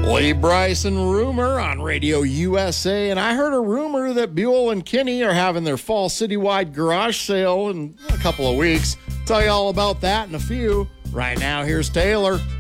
Lee Bryson rumor on Radio USA, and I heard a rumor that Buell and Kinney are having their fall citywide garage sale in a couple of weeks. Tell you all about that in a few. Right now, here's Taylor.